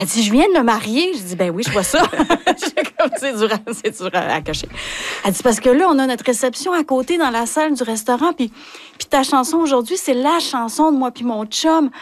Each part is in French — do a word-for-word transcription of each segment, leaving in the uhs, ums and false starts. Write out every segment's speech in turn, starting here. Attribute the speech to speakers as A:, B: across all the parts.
A: Elle dit, je viens de me marier. Je dis, ben oui, je vois ça. comme, c'est dur, à, c'est dur à, à cacher. Elle dit, parce que là, on a notre réception à côté dans la salle du restaurant, puis, puis ta chanson aujourd'hui, c'est la chanson de moi puis mon chum.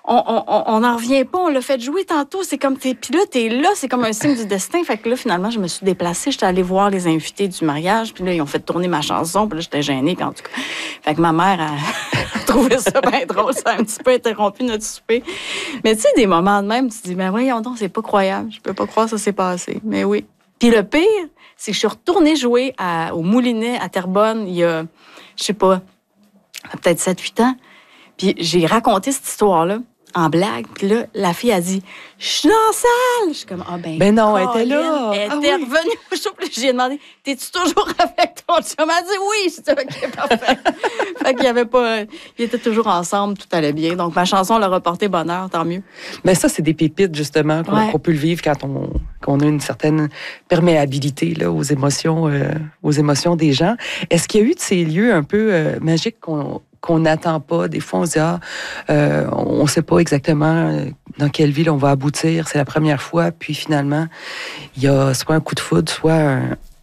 A: On n'en revient pas, on l'a fait jouer tantôt. C'est comme, t'es, puis là, t'es là, c'est comme un signe du destin. Fait que là, finalement, je me suis déplacée. J'étais allée voir les invités du mariage, puis là, ils ont fait tourner ma chanson, puis là, j'étais gênée, puis en tout cas. Fait que ma mère a trouvé ça bien drôle. Ça a un petit peu interrompu notre souper. Mais tu sais, des moments de même, tu te dis, ben voyons donc, c'est pas croyable. Je peux pas croire que ça s'est passé. Mais oui. Puis le pire, c'est que je suis retournée jouer à, au Moulinet à Terrebonne il y a, je sais pas, peut-être sept huit ans. Puis j'ai raconté cette histoire-là en blague. Puis là, la fille a dit, je suis dans la salle. Je suis comme, ah ben.
B: Ben non, elle était là.
A: Elle
B: ah,
A: était
B: oui.
A: revenue au show. Puis j'ai demandé, t'es-tu toujours avec ton chum? Elle a dit oui. Je dis, OK, parfait. Fait qu'il y avait pas. Ils étaient toujours ensemble, tout allait bien. Donc ma chanson leur a porté bonheur, tant mieux.
B: Mais ça, c'est des pépites, justement, qu'on,
A: ouais.
B: qu'on peut le vivre quand on, qu'on a une certaine perméabilité là, aux émotions, euh, aux émotions des gens. Est-ce qu'il y a eu de ces lieux un peu euh, magiques qu'on qu'on n'attend pas? Des fois, on se dit, ah, euh, on ne sait pas exactement dans quelle ville on va aboutir. C'est la première fois. Puis finalement, il y a soit un coup de foudre, soit un,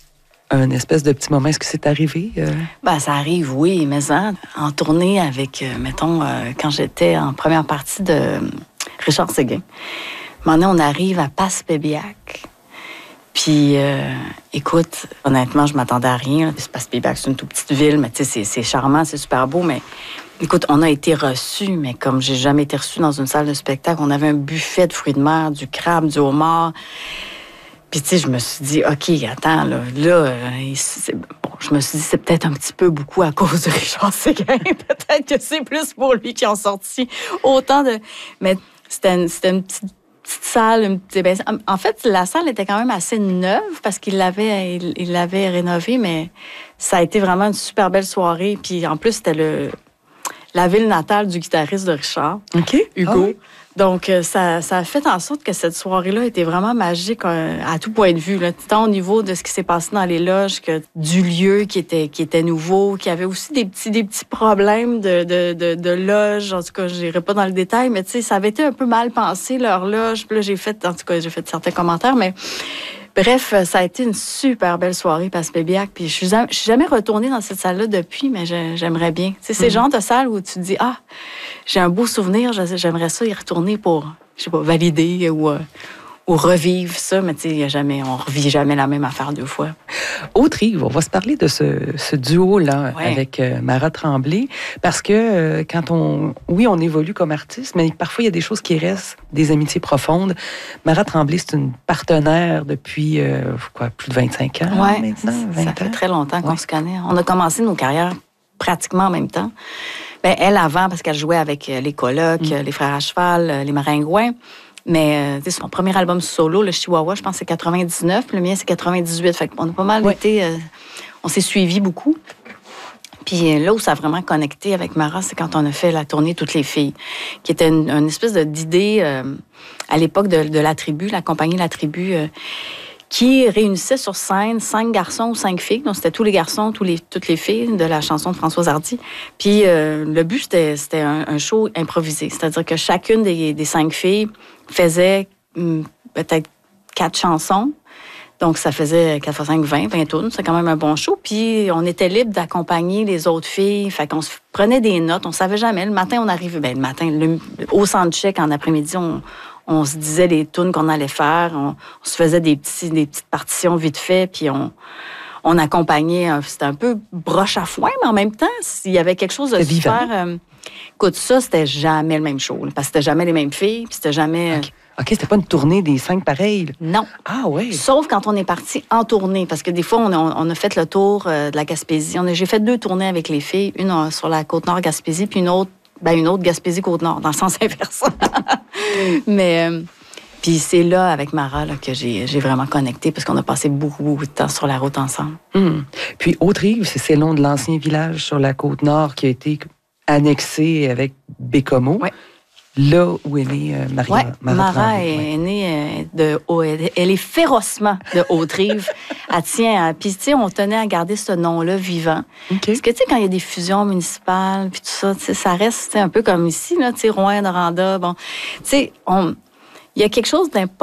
B: un espèce de petit moment. Est-ce que c'est arrivé? Euh?
A: Ben, ça arrive, oui. Mais hein, en tournée avec, euh, mettons, euh, quand j'étais en première partie de Richard Séguin, maintenant, on arrive à Passepébiac. Puis, euh, écoute, honnêtement, je m'attendais à rien. Passepébiac, c'est une toute petite ville, mais tu sais, c'est, c'est charmant, c'est super beau, mais écoute, on a été reçus, mais comme j'ai jamais été reçue dans une salle de spectacle, on avait un buffet de fruits de mer, du crabe, du homard. Puis, tu sais, je me suis dit, OK, attends, là, là euh, c'est, bon, je me suis dit, c'est peut-être un petit peu beaucoup à cause de Richard Séguin. Peut-être que c'est plus pour lui qui ont sorti autant de... Mais c'était une, c'était une petite... petite salle. Une petite, ben, en fait, la salle était quand même assez neuve parce qu'il l'avait, il, il l'avait rénovée, mais ça a été vraiment une super belle soirée. Puis en plus, c'était le, la ville natale du guitariste de Richard,
B: okay.
A: Hugo.
B: Ah oui.
A: Donc, ça, ça a fait en sorte que cette soirée-là était vraiment magique à tout point de vue, là, tant au niveau de ce qui s'est passé dans les loges que du lieu qui était, qui était nouveau, qui avait aussi des petits, des petits problèmes de, de, de, de loge. En tout cas, je n'irai pas dans le détail, mais tu sais, ça avait été un peu mal pensé, leur loge. Puis là, j'ai fait, en tout cas, j'ai fait certains commentaires, mais bref, ça a été une super belle soirée, Passepébiac. Puis je suis jamais, je suis jamais retournée dans cette salle-là depuis, mais je, j'aimerais bien. Tu sais, c'est mm-hmm. le genre de salle où tu te dis, ah, j'ai un beau souvenir, j'aimerais ça y retourner pour, je sais pas, valider ou, euh, ou revivre ça, mais tu sais, jamais, on revit jamais la même affaire deux fois.
B: Autre Yves, on va se parler de ce, ce duo-là ouais. avec euh, Mara Tremblay, parce que euh, quand on... Oui, on évolue comme artiste, mais parfois, il y a des choses qui restent, des amitiés profondes. Mara Tremblay, c'est une partenaire depuis, euh, quoi, plus de vingt-cinq ans
A: ouais,
B: maintenant? vingt
A: ça
B: ans.
A: fait très longtemps qu'on
B: ouais. se
A: connaît. On a commencé nos carrières pratiquement en même temps. Ben, elle, avant, parce qu'elle jouait avec les colocs, mm. les frères à cheval, les maringouins. Mais euh, son premier album solo, le Chihuahua, je pense que c'est quatre-vingt-dix-neuf, puis le mien, c'est quatre-vingt-dix-huit. Fait qu'on a pas mal ouais. été... Euh, on s'est suivis beaucoup. Puis là où ça a vraiment connecté avec Mara, c'est quand on a fait la tournée Toutes les filles, qui était une, une espèce de, d'idée euh, à l'époque de, de La Tribu, la compagnie La Tribu, euh, qui réunissait sur scène cinq garçons ou cinq filles. Donc, c'était tous les garçons, tous les, toutes les filles de la chanson de Françoise Hardy. Puis, euh, le but, c'était, c'était un, un show improvisé. C'est-à-dire que chacune des, des cinq filles faisait hum, peut-être quatre chansons. Donc, ça faisait quatre fois cinq, vingt, vingt tournes. C'est quand même un bon show. Puis, on était libre d'accompagner les autres filles. Fait qu'on se prenait des notes. On savait jamais. Le matin, on arrivait... Ben, le matin, le, au soundcheck, en après-midi, on... On se disait les tunes qu'on allait faire. On, on se faisait des, petits, des petites partitions vite fait, puis on, on accompagnait. C'était un peu broche à foin, mais en même temps, s'il y avait quelque chose de
B: c'était
A: super... Euh, écoute, ça, c'était jamais le même show. Là, parce que c'était jamais les mêmes filles, puis c'était jamais...
B: OK, OK, c'était pas une tournée des cinq pareils. Là.
A: Non.
B: Ah oui.
A: Sauf quand on est parti en tournée, parce que des fois, on a, on a fait le tour euh, de la Gaspésie. On a, j'ai fait deux tournées avec les filles, une euh, sur la Côte-Nord Gaspésie, puis une autre Ben, une autre Gaspésie-Côte-Nord, dans le sens inverse. Mais, euh, puis c'est là, avec Mara, là, que j'ai, j'ai vraiment connecté, parce qu'on a passé beaucoup, beaucoup de temps sur la route ensemble.
B: Mmh. Puis, Autre-Yves, c'est c'est le nom de l'ancien village sur la Côte-Nord qui a été annexé avec Bécomo.
A: Oui.
B: Là où est née euh, Maria.
A: Oui,
B: Mara,
A: Mara est
B: ouais.
A: née euh, de... Oh, elle, elle est férocement de Haute-Rive. Elle tient à... Puis, tu sais, on tenait à garder ce nom-là vivant.
B: Okay.
A: Parce que, tu sais, quand il y a des fusions municipales, puis tout ça, tu sais, ça reste un peu comme ici, là, tu sais, Rouyn, Noranda, bon. Tu sais, on... Il y a quelque chose d'important